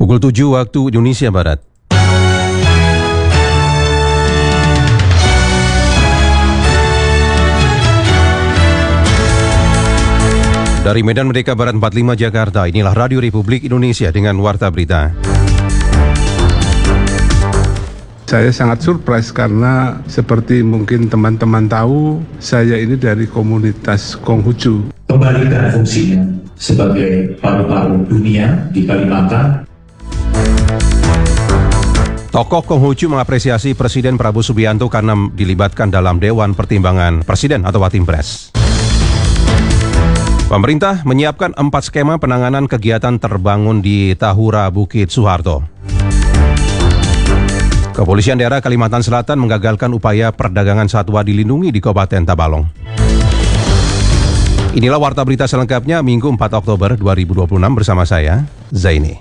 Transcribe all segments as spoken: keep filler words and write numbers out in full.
Pukul tujuh waktu Indonesia Barat. Dari Medan Merdeka Barat empat puluh lima Jakarta, inilah Radio Republik Indonesia dengan Warta Berita. Saya sangat surprise karena seperti mungkin teman-teman tahu, saya ini dari komunitas Konghucu. Kembalikan fungsinya sebagai paru-paru dunia di Kalimantan. Tokoh Konghucu mengapresiasi Presiden Prabowo Subianto karena dilibatkan dalam Dewan Pertimbangan Presiden atau Watimpres. Pemerintah menyiapkan empat skema penanganan kegiatan terbangun di Tahura Bukit Soeharto. Kepolisian daerah Kalimantan Selatan menggagalkan upaya perdagangan satwa dilindungi di Kabupaten Tabalong. Inilah Warta Berita selengkapnya Minggu empat Oktober dua ribu dua puluh enam bersama saya, Zaini.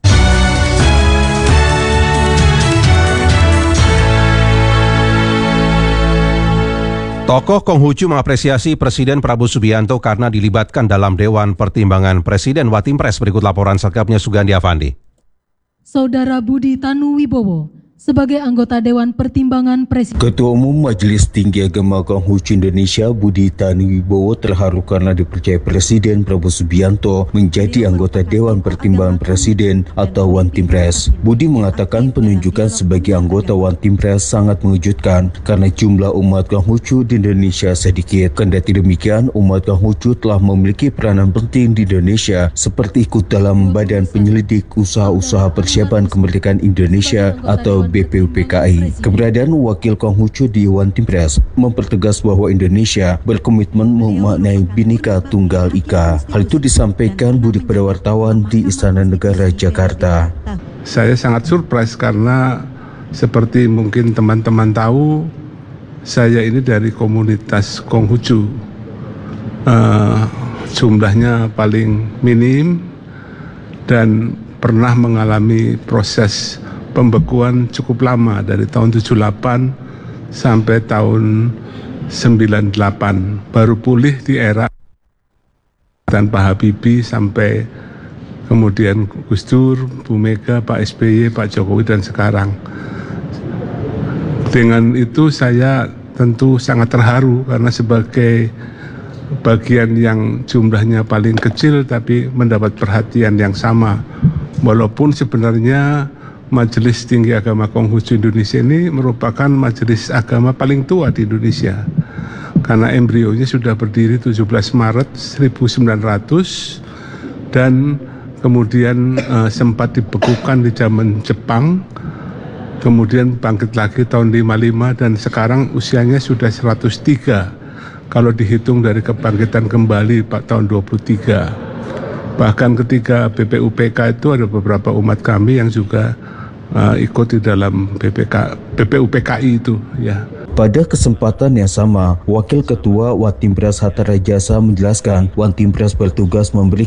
Tokoh Konghucu mengapresiasi Presiden Prabowo Subianto karena dilibatkan dalam Dewan Pertimbangan Presiden Watimpres. Berikut laporan selengkapnya Sugandi Avandi. Saudara Budi Tanuwibowo sebagai anggota Dewan Pertimbangan Presiden. Ketua Umum Majelis Tinggi Agama Konghucu Indonesia Budi Tanuwibowo terharu karena dipercaya Presiden Prabowo Subianto menjadi anggota Dewan Pertimbangan Presiden atau Watimpres. Budi mengatakan penunjukan sebagai anggota Watimpres sangat mengejutkan karena jumlah umat Konghucu di Indonesia sedikit. Kendati demikian, umat Konghucu telah memiliki peranan penting di Indonesia seperti ikut dalam Badan Penyelidik Usaha-Usaha Persiapan Kemerdekaan Indonesia atau B P U P K I. Keberadaan wakil Konghucu di Watimpres mempertegas bahwa Indonesia berkomitmen memaknai Bhinneka Tunggal Ika. Hal itu disampaikan Budi kepada wartawan di Istana Negara Jakarta. Saya sangat surprise karena seperti mungkin teman-teman tahu, saya ini dari komunitas Konghucu. Uh, jumlahnya paling minim dan pernah mengalami proses pembekuan cukup lama dari tahun tujuh puluh delapan sampai tahun sembilan puluh delapan, baru pulih di era dan Pak Habibie sampai kemudian Gus Dur, Bu Mega, Pak S B Y, Pak Jokowi dan sekarang. Dengan itu saya tentu sangat terharu karena sebagai bagian yang jumlahnya paling kecil tapi mendapat perhatian yang sama, walaupun sebenarnya Majelis Tinggi Agama Konghucu Indonesia ini merupakan majelis agama paling tua di Indonesia karena embrionya sudah berdiri tujuh belas Maret seribu sembilan ratus dan kemudian uh, sempat dibekukan di zaman Jepang, kemudian bangkit lagi tahun lima puluh lima dan sekarang usianya sudah seratus tiga kalau dihitung dari kebangkitan kembali Pak tahun dua puluh tiga. Bahkan ketika B P U P K itu ada beberapa umat kami yang juga uh, ikut di dalam B P K, B P U P K I itu ya. Pada kesempatan yang sama, Wakil Ketua Watimpres Hatta Rajasa menjelaskan Watimpres bertugas memberi